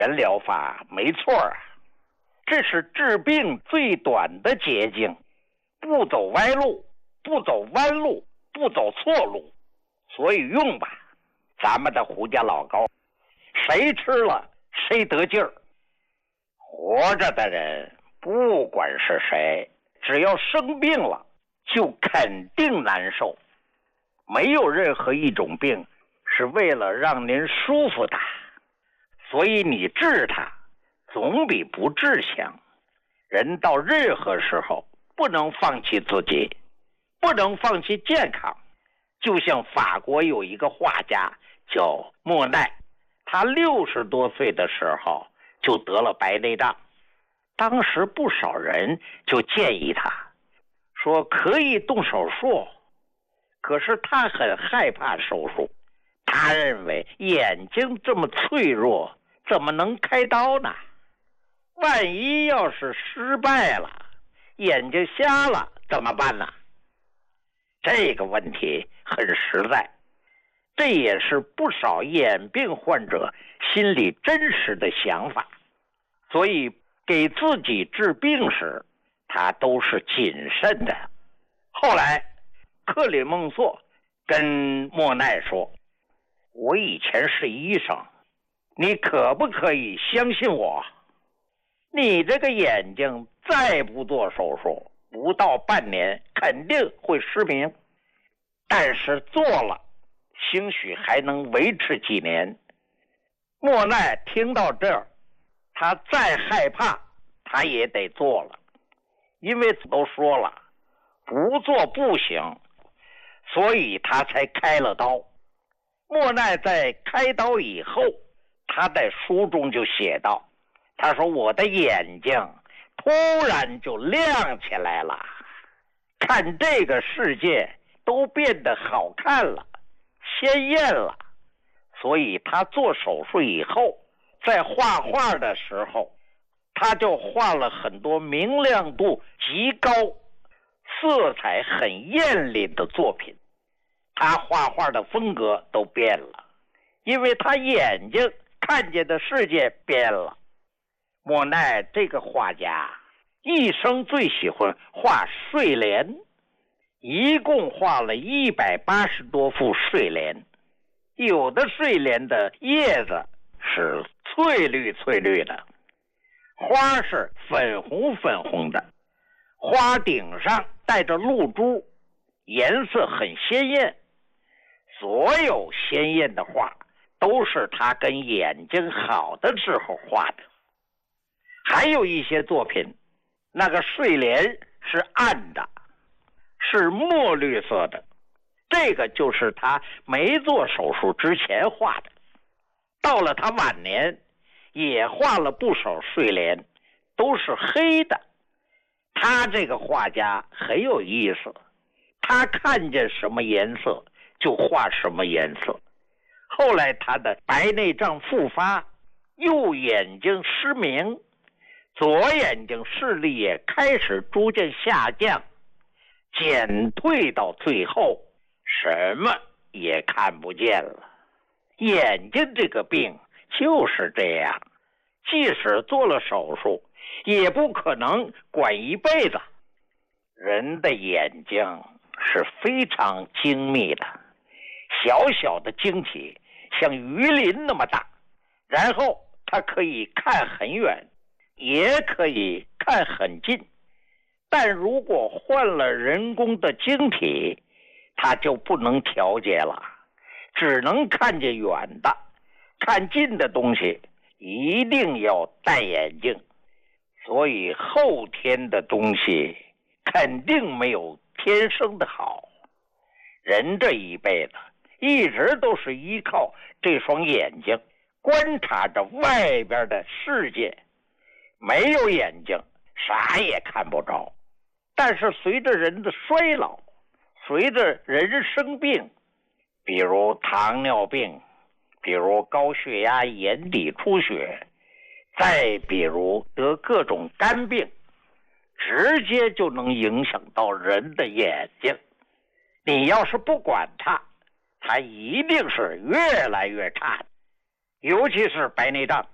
人疗法没错啊，这是治病最短的捷径，不走歪路，不走弯路，不走错路，所以用吧。咱们的胡家老膏，谁吃了谁得劲儿。活着的人不管是谁，只要生病了就肯定难受。没有任何一种病是为了让您舒服的，所以你治它总比不治强。人到任何时候不能放弃自己，不能放弃健康。就像法国有一个画家叫莫奈，他60多岁的时候就得了白内障。当时不少人就建议他说可以动手术，可是他很害怕手术。他认为眼睛这么脆弱，怎么能开刀呢？万一要是失败了，眼睛瞎了怎么办呢？这个问题很实在，这也是不少眼病患者心里真实的想法。所以给自己治病时，他都是谨慎的。后来克里孟梭跟莫奈说，我以前是医生，你可不可以相信我？你这个眼睛再不做手术，不到半年肯定会失明，但是做了兴许还能维持几年。莫奈听到这儿，他再害怕他也得做了，因为都说了不做不行，所以他才开了刀。莫奈在开刀以后，他在书中就写道，他说我的眼睛突然就亮起来了，看这个世界都变得好看了，鲜艳了。所以他做手术以后，在画画的时候，他就画了很多明亮度极高、色彩很艳丽的作品。他画画的风格都变了，因为他眼睛看见的世界变了。莫奈这个画家一生最喜欢画睡莲，一共画了180多幅睡莲。有的睡莲的叶子是翠绿翠绿的，花是粉红粉红的，花顶上带着露珠，颜色很鲜艳。所有鲜艳的画都是他跟眼睛好的时候画的。还有一些作品，那个睡莲是暗的，是墨绿色的，这个就是他没做手术之前画的。到了他晚年也画了不少睡莲，都是黑的。他这个画家很有意思，他看见什么颜色就画什么颜色。后来他的白内障复发，右眼睛失明，左眼睛视力也开始逐渐下降，减退到最后什么也看不见了。眼睛这个病就是这样，即使做了手术也不可能管一辈子。人的眼睛是非常精密的，小小的晶体像鱼鳞那么大，然后它可以看很远，也可以看很近。但如果换了人工的晶体，它就不能调节了，只能看见远的，看近的东西一定要戴眼镜。所以后天的东西肯定没有天生的好。人这一辈子一直都是依靠这双眼睛观察着外边的世界，没有眼睛啥也看不着。但是随着人的衰老，随着人生病，比如糖尿病，比如高血压、眼底出血，再比如得各种肝病，直接就能影响到人的眼睛。你要是不管它，它一定是越来越差的。尤其是白内障，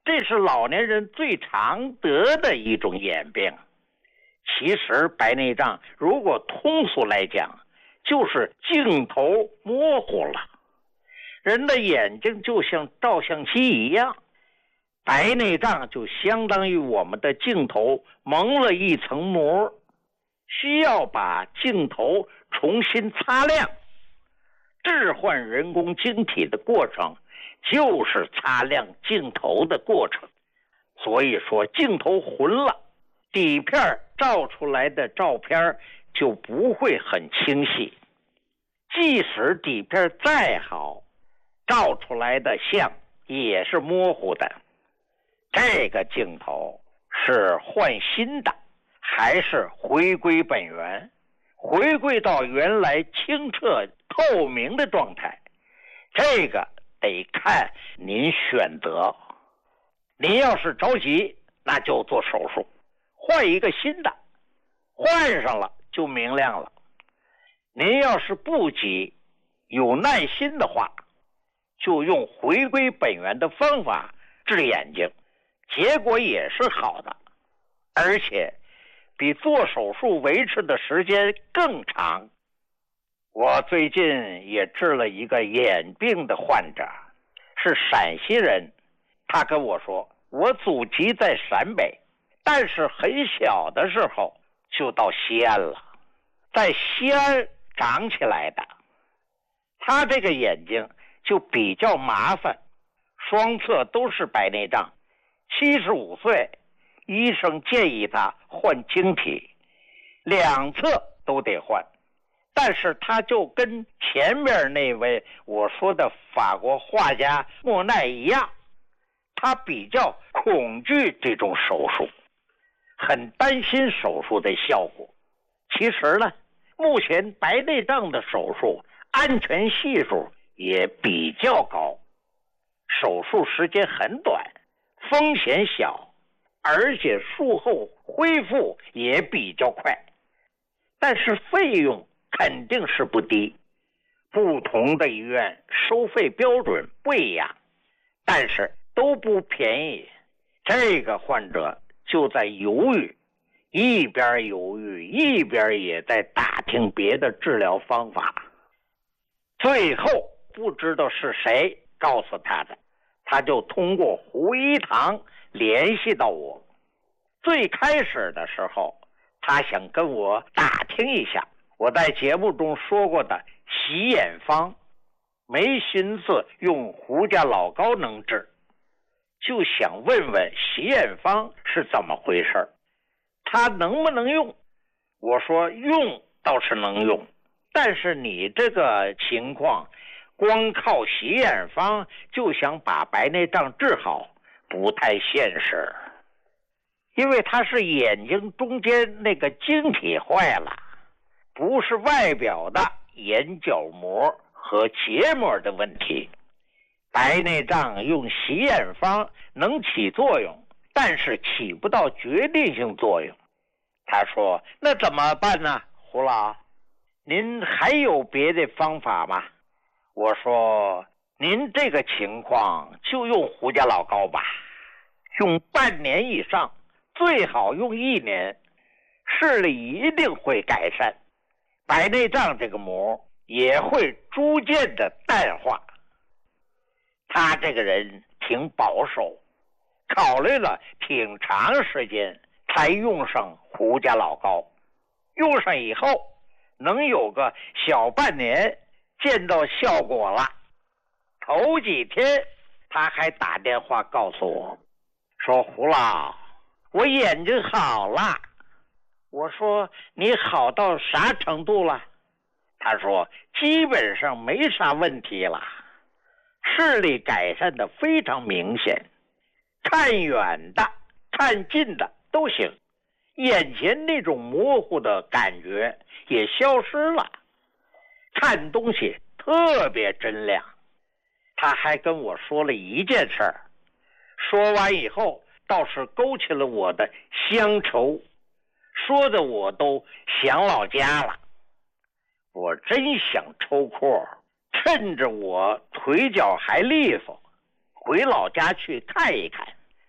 这是老年人最常得的一种眼病。其实白内障如果通俗来讲，就是镜头模糊了。人的眼睛就像照相机一样，白内障就相当于我们的镜头蒙了一层膜，需要把镜头重新擦亮。置换人工晶体的过程就是擦亮镜头的过程。所以说镜头混了，底片照出来的照片就不会很清晰，即使底片再好，照出来的像也是模糊的。这个镜头是换新的，还是回归本源，回归到原来清澈透明的状态？这个得看您选择。您要是着急，那就做手术，换一个新的，换上了就明亮了。您要是不急，有耐心的话，就用回归本源的方法治眼睛，结果也是好的，而且比做手术维持的时间更长。我最近也治了一个眼病的患者，是陕西人。他跟我说，我祖籍在陕北，但是很小的时候就到西安了，在西安长起来的。他这个眼睛就比较麻烦，双侧都是白内障。75岁，医生建议他换晶体，两侧都得换。但是他就跟前面那位我说的法国画家莫奈一样，他比较恐惧这种手术，很担心手术的效果。其实呢，目前白内障的手术安全系数也比较高，手术时间很短，风险小，而且术后恢复也比较快。但是费用肯定是不低，不同的医院收费标准不一样，但是都不便宜。这个患者就在犹豫，一边犹豫一边也在打听别的治疗方法。最后不知道是谁告诉他的，他就通过胡一堂联系到我。最开始的时候，他想跟我打听一下我在节目中说过的洗眼方，没寻思用胡家老高能治，就想问问洗眼方是怎么回事，他能不能用。我说用倒是能用，但是你这个情况光靠洗眼方就想把白内障治好，不太现实。因为它是眼睛中间那个晶体坏了，不是外表的眼角膜和结膜的问题。白内障用洗眼方能起作用，但是起不到决定性作用。他说，那怎么办呢？胡老，您还有别的方法吗？我说，您这个情况就用胡家老高吧，用半年以上，最好用1年，视力一定会改善，白内障这个膜也会逐渐的淡化。他这个人挺保守，考虑了挺长时间才用上胡家老高。用上以后能有个小半年见到效果了。头几天他还打电话告诉我说，胡老，我眼睛好了。我说你好到啥程度了？他说基本上没啥问题了，视力改善的非常明显，看远的看近的都行，眼前那种模糊的感觉也消失了，看东西特别真亮。他还跟我说了一件事儿，说完以后倒是勾起了我的乡愁，说的我都想老家了。我真想抽空趁着我腿脚还利索，回老家去看一看，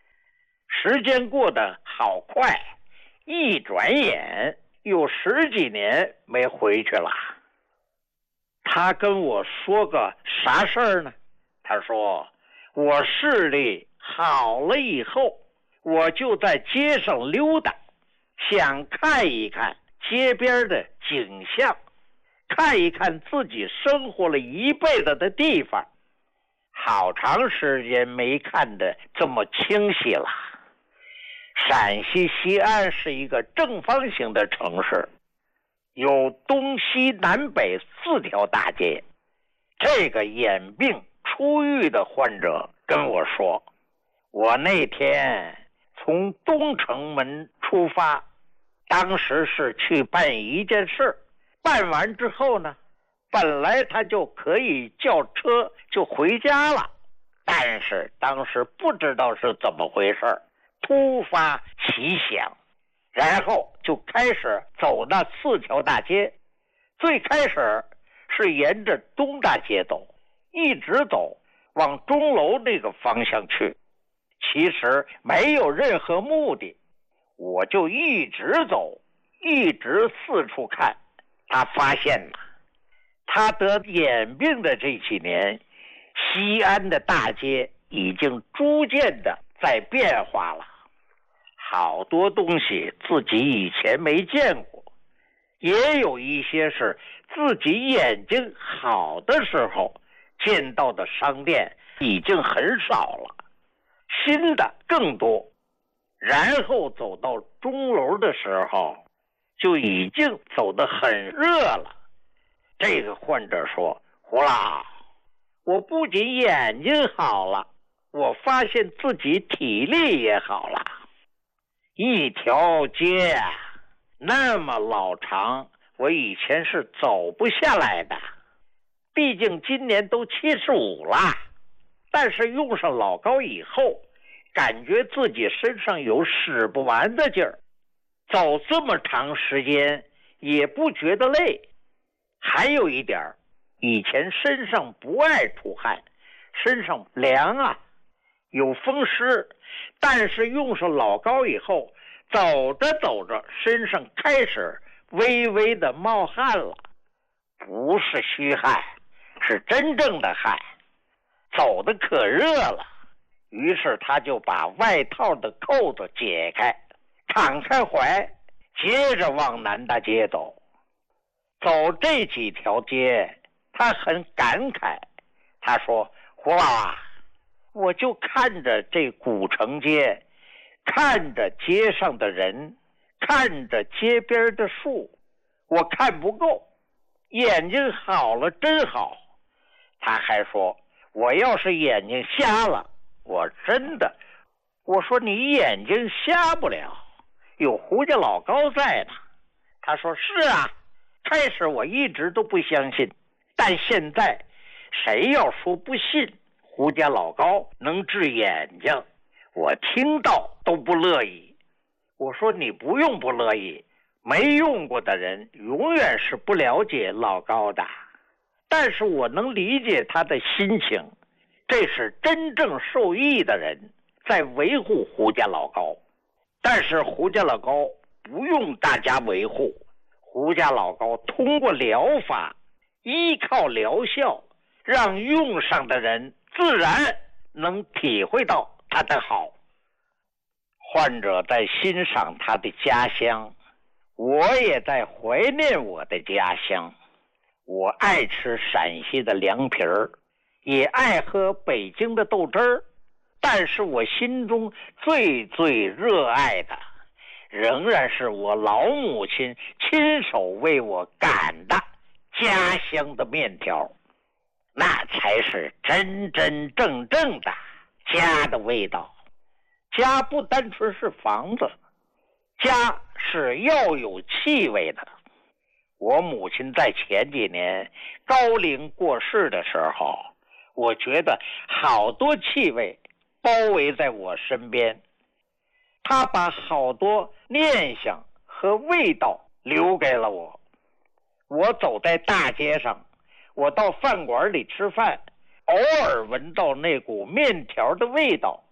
时间过得好快，一转眼有10几年没回去了。他跟我说个啥事儿呢？他说我视力好了以后，我就在街上溜达，想看一看街边的景象，看一看自己生活了一辈子的地方。好长时间没看得这么清晰了。陕西西安是一个正方形的城市，有东西南北4条大街。这个眼病初愈的患者跟我说，我那天从东城门出发，当时是去办一件事，办完之后呢，本来他就可以叫车就回家了，但是当时不知道是怎么回事，突发奇想，然后就开始走那4条大街。最开始是沿着东大街走，一直走往钟楼那个方向去，其实没有任何目的，我就一直走，一直四处看。他发现了，他得眼病的这几年，西安的大街已经逐渐的在变化了，好多东西自己以前没见过，也有一些是自己眼睛好的时候见到的商店已经很少了，新的更多。然后走到钟楼的时候，就已经走得很热了。这个患者说，胡老，我不仅眼睛好了，我发现自己体力也好了。一条街那么老长，我以前是走不下来的，毕竟今年都75了，但是用上老高以后，感觉自己身上有使不完的劲儿，走这么长时间也不觉得累。还有一点，以前身上不爱出汗，身上凉啊，有风湿，但是用上老高以后，走着走着身上开始微微的冒汗了，不是虚汗，是真正的汗，走得可热了。于是他就把外套的扣子解开，敞开怀，接着往南大街走。走这几条街，他很感慨，他说，胡老啊，我就看着这古城街，看着街上的人，看着街边的树，我看不够，眼睛好了真好。他还说，我要是眼睛瞎了，我真的，我说你眼睛瞎不了，有胡家老高在呢。他说是啊，开始我一直都不相信，但现在谁要说不信胡家老高能治眼睛，我听到都不乐意。我说你不用不乐意，没用过的人永远是不了解老高的，但是我能理解他的心情，这是真正受益的人在维护胡家老高。但是胡家老高不用大家维护，胡家老高通过疗法，依靠疗效，让用上的人自然能体会到他的好。患者在欣赏他的家乡，我也在怀念我的家乡。我爱吃陕西的凉皮儿，也爱喝北京的豆汁儿，但是我心中最最热爱的仍然是我老母亲亲手为我擀的家乡的面条，那才是真真正正的家的味道。家不单纯是房子，家是要有气味的。我母亲在前几年高龄过世的时候，我觉得好多气味包围在我身边，她把好多念想和味道留给了我。我走在大街上，我到饭馆里吃饭，偶尔闻到那股面条的味道，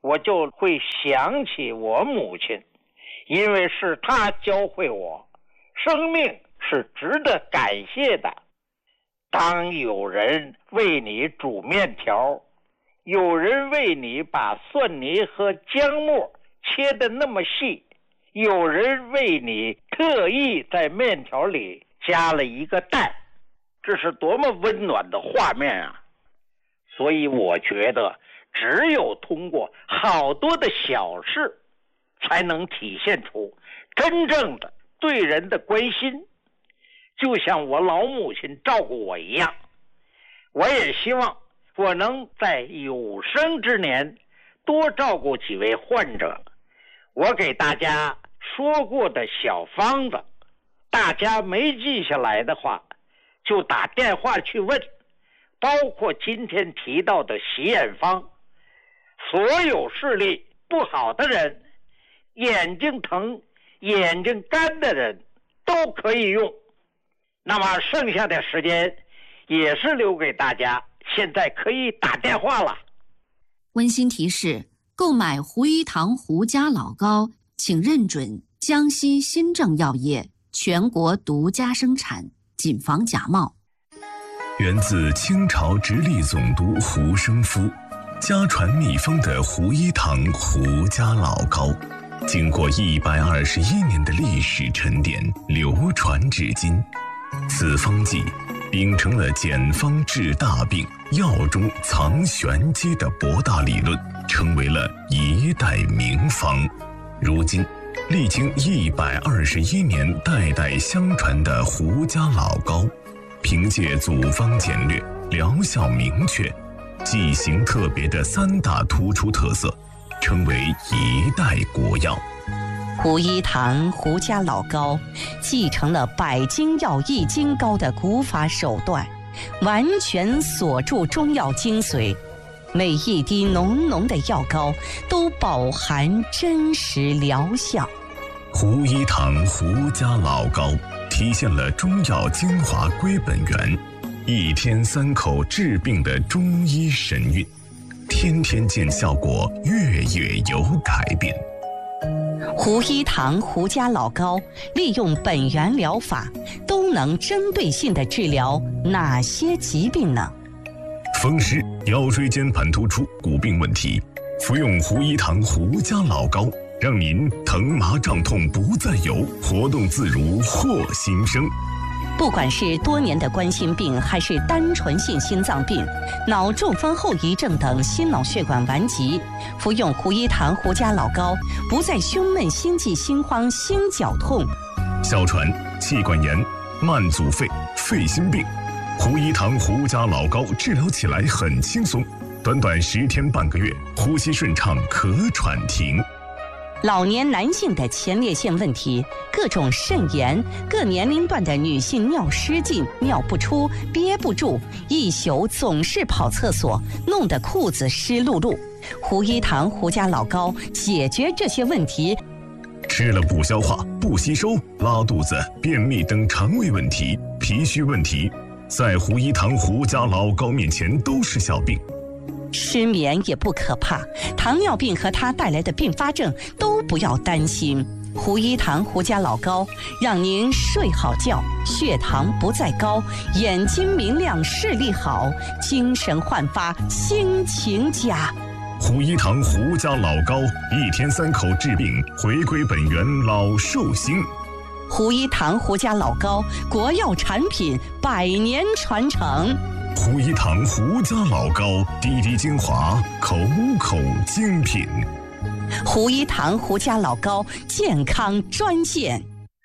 我就会想起我母亲，因为是她教会我，生命是值得感谢的。当有人为你煮面条，有人为你把蒜泥和姜末切得那么细，有人为你特意在面条里加了一个蛋，这是多么温暖的画面啊！所以我觉得只有通过好多的小事，才能体现出真正的对人的关心。就像我老母亲照顾我一样，我也希望我能在有生之年多照顾几位患者。我给大家说过的小方子，大家没记下来的话，就打电话去问，包括今天提到的洗眼方，所有视力不好的人，眼睛疼、眼睛干的人都可以用。那么剩下的时间也是留给大家，现在可以打电话了。 温馨提示：购买胡一堂胡家老膏，请认准江西新政药业全国独家生产，谨防假冒。 源自清朝直隶总督胡生夫，家传秘方的胡一堂胡家老膏，经过121年的历史沉淀，流传至今。此方剂秉承了简方治大病、药中藏玄机的博大理论，成为了一代名方。如今历经121年代代相传的胡家老膏，凭借组方简略、疗效明确、剂型特别的3大突出特色，成为一代国药。 胡一堂胡家老膏继承了百金药易筋膏的古法手段，完全锁住中药精髓，每一滴浓浓的药膏都饱含真实疗效。 胡一堂胡家老膏体现了中药精华归本源，1天3口治病的中医神韵，天天见效果，月月有改变。 胡一堂胡家老膏利用本源疗法，都能针对性地治疗哪些疾病呢？ 风湿、腰椎间盘突出、骨病问题，服用胡一堂胡家老膏，让您疼麻胀痛不再有，活动自如获新生。 不管是多年的冠心病，还是单纯性心脏病、脑中风后遗症等心脑血管顽疾，服用胡一堂胡家老膏，不再胸闷、心悸、心慌、心绞痛。 哮喘、气管炎、慢阻肺、肺心病，胡一堂胡家老膏治疗起来很轻松，短短10天半个月，呼吸顺畅，咳喘停。 老年男性的前列腺问题，各种肾炎，各年龄段的女性尿失禁、尿不出、憋不住，一宿总是跑厕所，弄得裤子湿漉漉。胡一堂胡家老膏解决这些问题。 吃了不消化、不吸收、拉肚子、便秘等肠胃问题、脾虚问题，在胡一堂胡家老膏面前都是小病。 失眠也不可怕，糖尿病和它带来的并发症都不要担心。胡一堂胡家老膏让您睡好觉，血糖不再高，眼睛明亮，视力好，精神焕发，心情佳。 胡一堂胡家老膏1天3口治病，回归本源，老寿星。 胡一堂胡家老膏，国药产品，100年传承。 胡一堂胡家老膏，滴滴精华，口口精品。 胡一堂胡家老膏健康专线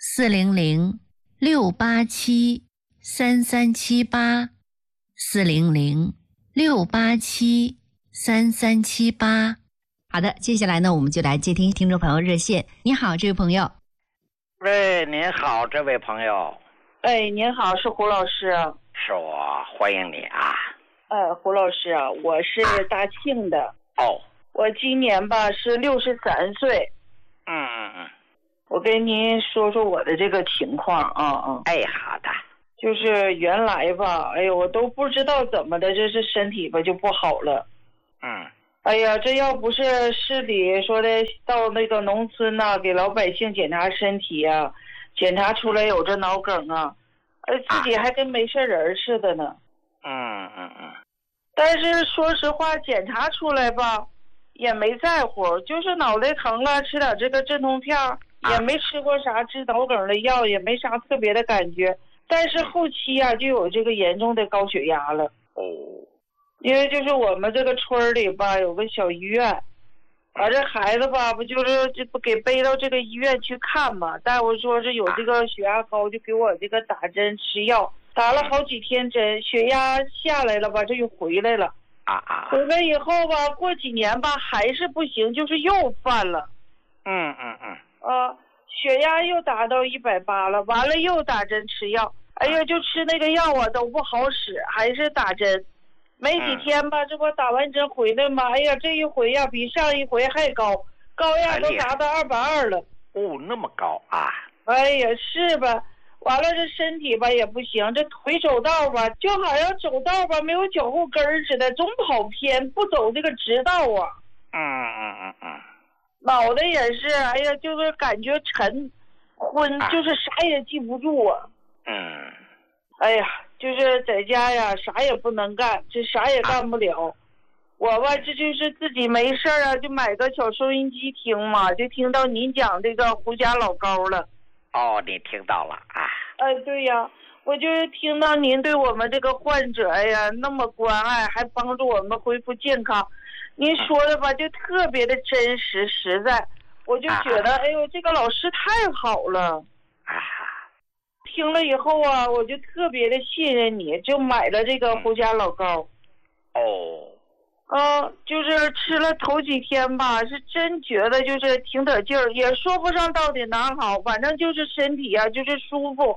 400-687-3378，400-687-3378。好的，接下来呢，我们就来接听听众朋友热线。你好，这位朋友。 喂，您好，这位朋友。 哎，您好，是胡老师。 是我，欢迎你啊。 胡老师啊，我是大庆的。 哦。 我今年吧是63岁。我跟您说说我的这个情况啊。 哎，好的。 就是原来吧，哎呦，我都不知道怎么的，这身体吧就不好了。 哎呀，这要不是市里说的到那个农村呐，给老百姓检查身体啊，检查出来有这脑梗啊，自己还跟没事人似的呢。但是说实话，检查出来吧，也没在乎，就是脑袋疼了，吃点这个镇痛片，也没吃过啥治脑梗的药，也没啥特别的感觉。但是后期啊，就有这个严重的高血压了。因为就是我们这个村里吧，有个小医院，把这孩子吧，不就是这不给背到这个医院去看嘛？大夫说是有这个血压高，就给我这个打针吃药，打了好几天针，血压下来了吧，这又回来了。回来以后吧，过几年吧，还是不行，就是又犯了。血压又达到180了，完了又打针吃药，哎呀，就吃那个药啊都不好使，还是打针。没几天吧，这不打完针回来吗？哎呀，这一回呀比上一回还高，高压都达到220了。 那么高啊！ 哎呀，是吧？完了这身体吧也不行，这腿走道吧就好像走道吧没有脚后跟似的，总跑偏，不走这个直道啊。脑袋也是，哎呀，就是感觉沉昏，就是啥也记不住啊。哎呀，就是在家呀，啥也不能干，这啥也干不了。我吧，这就是自己没事啊，就买个小收音机听嘛，就听到您讲这个胡家老高了。 你听到了啊？ 对呀，我就听到您对我们这个患者呀那么关爱，还帮助我们恢复健康。您说的吧，就特别的真实实在，我就觉得，哎呦，这个老师太好了。听了以后啊，我就特别的信任你，就买了这个胡家老高。就是吃了头几天吧，是真觉得就是挺得劲儿，也说不上到底哪好，反正就是身体啊就是舒服。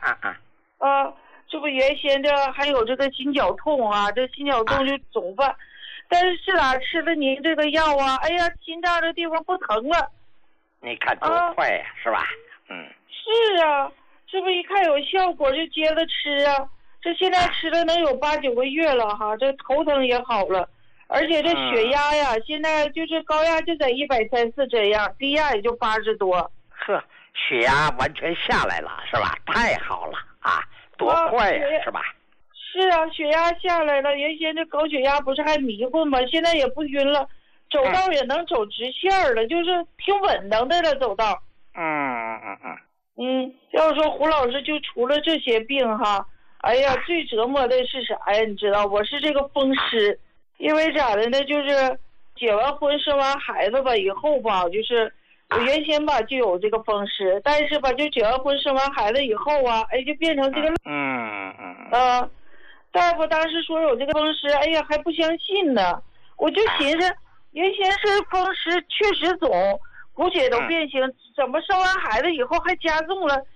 这不原先这还有这个心绞痛啊，这心绞痛就总犯，但是哪吃了您这个药啊，哎呀，心脏这地方不疼了。 你看多快呀，是吧？ 是啊，这不一看有效果就接着吃啊，这现在吃了能有8、9个月了哈，这头疼也好了，而且这血压呀，现在就是高压就在130这样，低压也就80多。 血压完全下来了，是吧？太好了啊，多快呀，是吧？ 是啊，血压下来了，原先这高血压不是还迷混吗？现在也不晕了，走道也能走直线了，就是挺稳当的了，走道。要说胡老师就除了这些病哈，哎呀，最折磨的是啥呀？你知道，我是这个风湿，因为咋的呢？就是结完婚生完孩子吧以后吧，就是我原先吧就有这个风湿，但是吧就结完婚生完孩子以后啊，哎就变成这个大夫当时说有这个风湿，哎呀还不相信呢，我就寻思原先是风湿确实肿，骨血都变形，怎么生完孩子以后还加重了？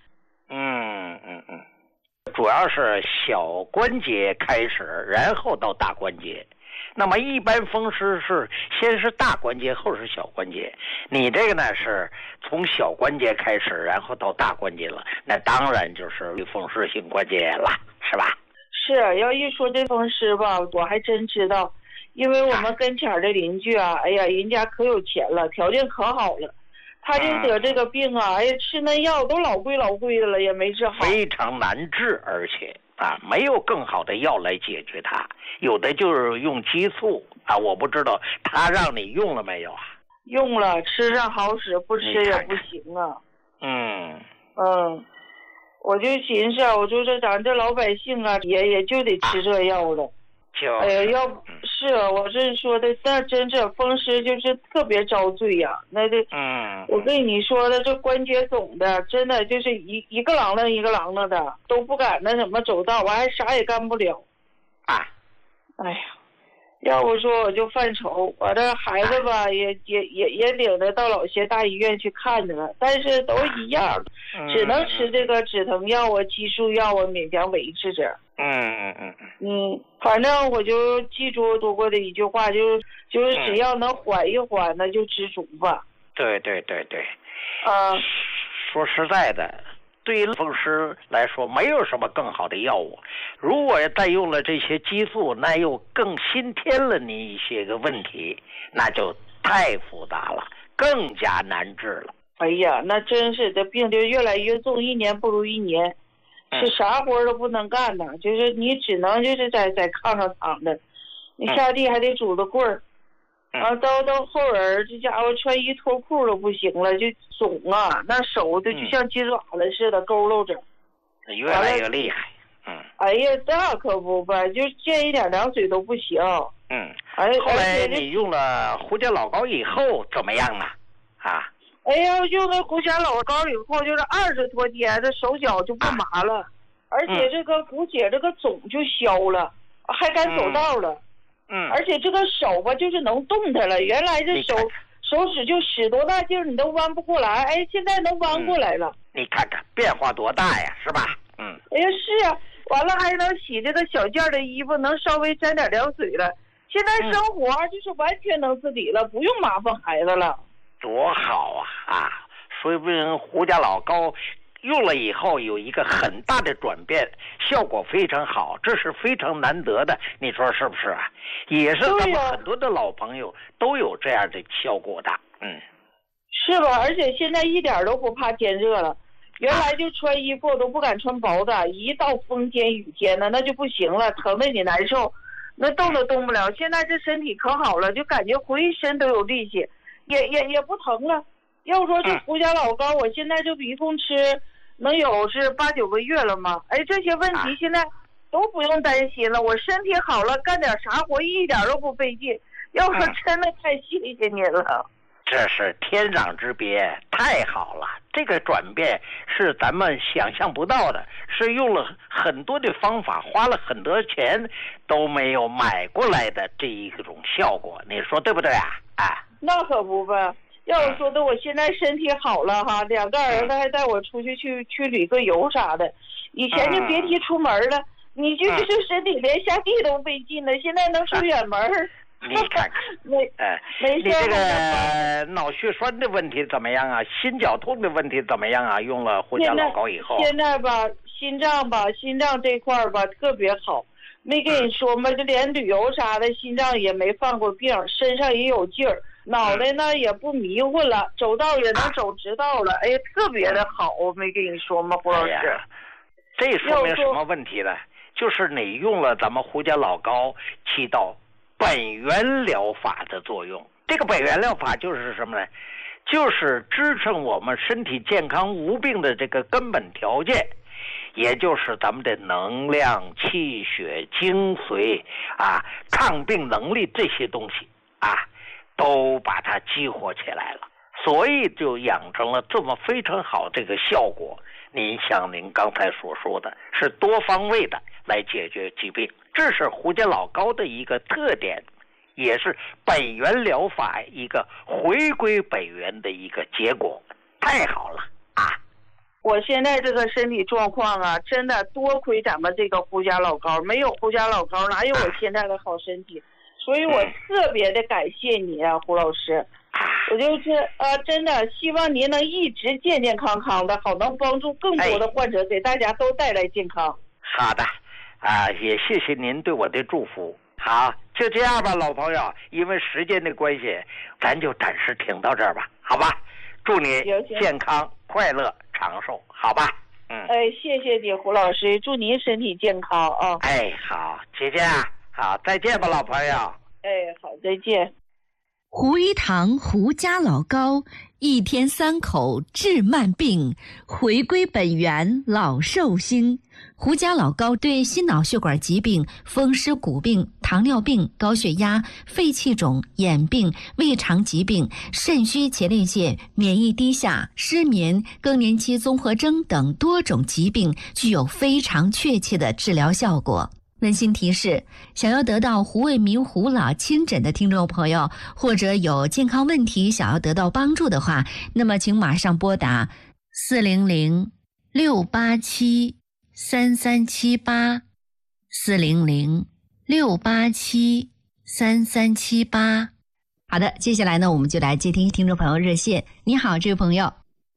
主要是小关节开始，然后到大关节。那么一般风湿是先是大关节，后是小关节。你这个呢是从小关节开始，然后到大关节了，那当然就是风湿性关节炎了，是吧？ 是，要一说这风湿吧，我还真知道，因为我们跟前的邻居啊，哎呀，人家可有钱了，条件可好了，他就得这个病啊，哎呀，吃那药都老贵的了，也没治好， 非常难治，而且没有更好的药来解决它，有的就是用激素啊，我不知道他让你用了没有啊？ 用了，吃上好使，不吃也不行啊。我就寻思，我就说咱这老百姓啊，也就得吃这药了。哎呀，要是我这说的，那真这风湿就是特别遭罪呀。那这，我跟你说的，这关节肿的，真的就是一个啷啷一个啷啷的，都不敢那什么走道，完还啥也干不了。哎呀，要不说我就犯愁，我这孩子吧，也领着到老些大医院去看着了，但是都一样，只能吃这个止疼药啊、激素药啊，勉强维持着。反正我就记住多过的一句话，就是只要能缓一缓，那就知足吧。 对。说实在的， 对于风湿来说没有什么更好的药物，如果再用了这些激素，那又更新添了你一些个问题，那就太复杂了，更加难治了。 哎呀，那真是这病就越来越重，一年不如一年，是啥活都不能干呢，就是你只能就是在炕上躺着，你下地还得拄着棍儿，然后到后人这家伙穿衣脱裤都不行了，就肿啊，那手就像鸡爪子似的佝偻着， 越来越厉害。 哎呀，那可不吧，就见一点凉水都不行。 后来你用了胡家老膏以后怎么样啊？ 哎呀，用了胡家老膏以后，就是20多天，这手脚就不麻了，而且这个骨节这个肿就消了，还敢走道了。而且这个手吧，就是能动弹了。原来这手指就使多大劲儿，你都弯不过来。哎，现在能弯过来了。 你看看变化多大呀，是吧？ 哎呀，是啊，完了还能洗这个小件的衣服，能稍微沾点凉水了。现在生活就是完全能自理了，不用麻烦孩子了。 多好啊！说明胡家老膏用了以后有一个很大的转变，效果非常好，这是非常难得的，你说是不是啊？也是咱们很多的老朋友都有这样的效果的。 是吧？而且现在一点都不怕天热了，原来就穿衣服都不敢穿薄的，一到风天雨天呢，那就不行了，疼得你难受，那动都动不了。现在这身体可好了，就感觉浑身都有力气，也不疼了。要说这胡家老膏，我现在就一共吃能有是8、9个月了嘛。哎，这些问题现在都不用担心了，我身体好了，干点啥活一点都不费劲。要说真的太谢谢您了。 这是天壤之别，太好了！这个转变是咱们想象不到的，是用了很多的方法，花了很多钱都没有买过来的这一种效果，你说对不对啊？ 那可不呗。要我说的，我现在身体好了哈，2个儿子还带我出去旅个游啥的，以前就别提出门了，你就是身体连下地都费劲了，现在能出远门。 你看看，你这个脑血栓的问题怎么样啊？心绞痛的问题怎么样啊？用了胡家老膏以后， 现在吧，心脏这块吧特别好，没跟你说吗？就连旅游啥的，心脏也没犯过病，身上也有劲儿，脑袋呢也不迷糊了，走道也能走直道了，哎，特别的好，我没跟你说吗，胡老师？ 这说明什么问题呢？就是你用了咱们胡家老膏，起到本源疗法的作用。这个本源疗法就是什么呢？就是支撑我们身体健康无病的这个根本条件，也就是咱们的能量、气血、精髓抗病能力这些东西都把它激活起来了，所以就养成了这么非常好这个效果。您像您刚才所说的，是多方位的来解决疾病，这是胡家老膏的一个特点，也是本源疗法一个回归本源的一个结果。太好了我现在这个身体状况真的多亏咱们这个胡家老膏，没有胡家老膏哪有我现在的好身体，所以我特别的感谢你胡老师。我就是真的希望您能一直健健康康的，好能帮助更多的患者，给大家都带来健康。 好的也谢谢您对我的祝福。好，就这样吧，老朋友，因为时间的关系，咱就暂时停到这儿吧，好吧？祝你健康快乐长寿，好吧？ 谢谢你胡老师，祝您身体健康啊。 好，姐姐好，再见吧，老朋友。 好，再见。 胡一堂胡家老膏，1天3口治慢病，回归本源老寿星。胡家老膏对心脑血管疾病、风湿骨病、糖尿病、高血压、肺气肿、眼病、胃肠疾病、肾虚前列腺、免疫低下、失眠、更年期综合征等多种疾病具有非常确切的治疗效果。温馨提示：想要得到胡卫民胡老亲诊的听众朋友，或者有健康问题想要得到帮助的话，那么请马上拨打400-687-3378 400-687-3378。好的，接下来呢，我们就来接听听众朋友热线。你好，这位朋友。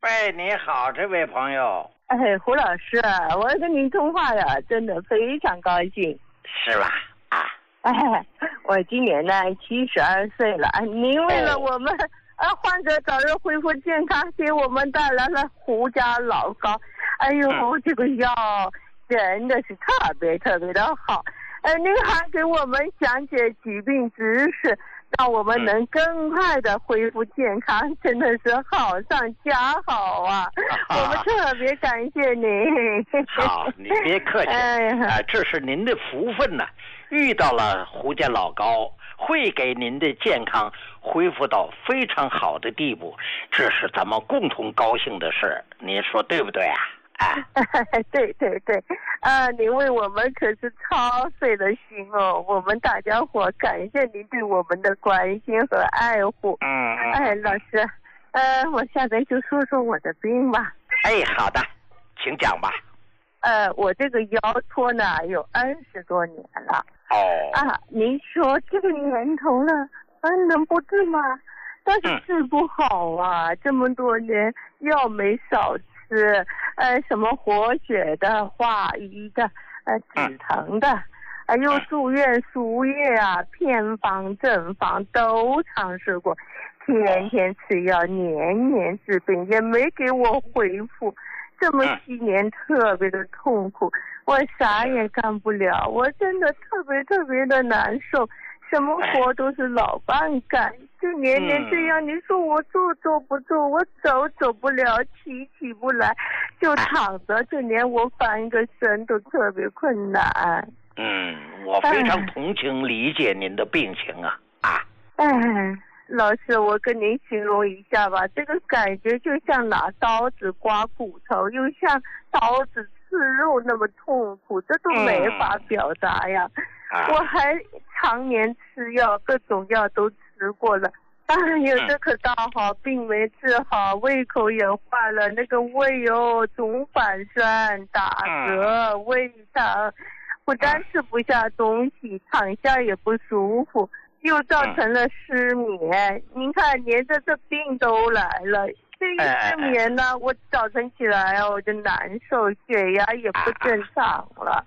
喂，你好，这位朋友。 哎，胡老师，我跟您通话呀，真的非常高兴。 是吧？啊。 哎，我今年呢72岁了，您为了我们患者早日恢复健康，给我们带来了胡家老膏。哎呦，这个药真的是特别特别的好。您还给我们讲解疾病知识，让我们能更快的恢复健康，真的是好上加好啊！我们特别感谢您。 好，你别客气。这是您的福分呢，遇到了胡家老膏，会给您的健康恢复到非常好的地步，这是咱们共同高兴的事，您说对不对啊？ 对对对，您为我们可是操碎了心哦，我们大家伙感谢您对我们的关心和爱护。哎，老师，我下边就说说我的病吧。 哎，好的，请讲吧。 我这个腰托呢有20多年了。您说这个年头了，能不治吗？但是治不好啊，这么多年药没少吃。什么活血的、化瘀的、止疼的，又住院输液啊，偏方正方都尝试过，天天吃药，年年治病，也没给我恢复。这么7年特别的痛苦，我啥也干不了，我真的特别特别的难受。什么活都是老伴干，就年年这样。你说我坐不住，我走不了，起不来，就躺着，就连我翻个身都特别困难。 我非常同情理解您的病情啊。 老师，我跟您形容一下吧，这个感觉就像拿刀子刮骨头，又像刀子刺肉那么痛苦，这都没法表达呀。我还常年吃药，各种药都吃过了。这可倒好，病没治好，胃口也坏了，那个胃总反酸、打嗝、胃疼，不但吃不下东西，躺下也不舒服，又造成了失眠。您看，连着这病都来了。这一失眠呢，我早晨起来我就难受，血压也不正常了。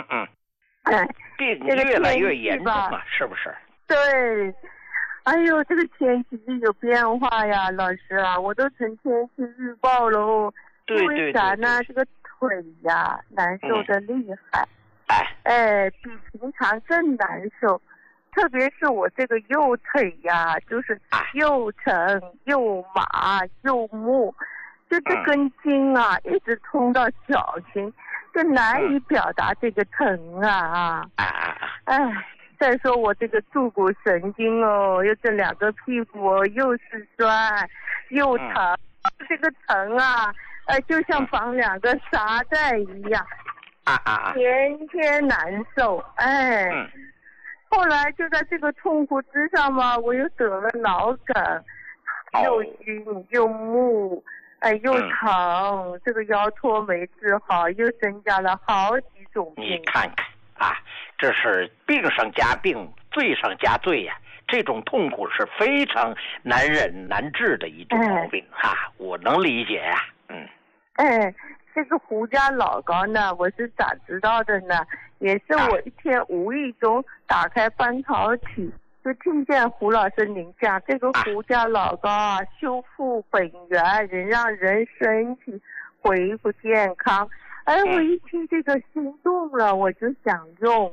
病越来越严重了，是不是？ 对，哎呦，这个天气有变化呀，老师啊，我都成天气预报喽。 对， 因为啥呢？这个腿呀难受的厉害，比平常更难受。特别是我这个右腿呀，就是又沉又麻又木，就这根筋啊一直通到脚心。就难以表达这个疼啊！再说我这个坐骨神经又这2个屁股又是酸又疼，这个疼啊，就像绑2个沙袋一样，天天难受。后来就在这个痛苦之上嘛，我又得了脑梗，又晕又木。又疼，这个腰托没治好，又增加了好几种病。 你看看这是病上加病，罪上加罪呀！这种痛苦是非常难忍难治的一种毛病我能理解呀。 这个胡家老膏呢，我是咋知道的呢？也是我一天无意中打开翻草体。就听见胡老师您讲这个胡家老膏修复本源，能让人身体恢复健康。我一听这个心动了，我就想用。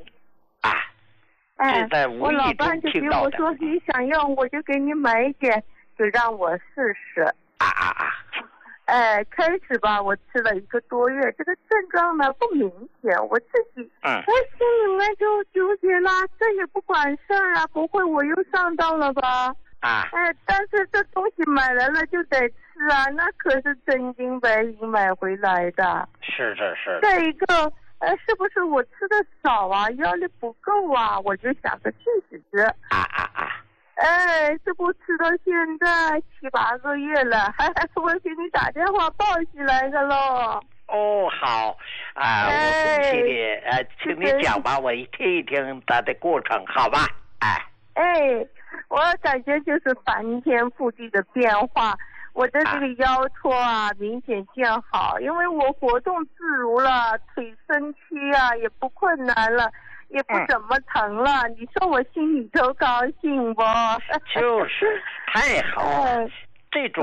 我老伴就给我说你想用，我就给你买一点，就让我试试。开始吧，我吃了1个多月，这个症状呢不明显，我自己心里面就纠结啦，这也不管事儿啊，不会我又上当了吧？但是这东西买来了就得吃啊，那可是真金白银买回来的。 是。 再一个，是不是我吃的少啊，药力不够啊？我就想着去试试。这不吃到现在7、8个月了，我给你打电话报喜来的喽。 好我恭喜你，请你讲吧，我听一听它的过程，好吧？我感觉就是翻天覆地的变化。 我的这个腰托啊明显见好，因为我活动自如了，腿伸屈啊也不困难了，也不怎么疼了，你说我心里头高兴不？ 就是太好了，这种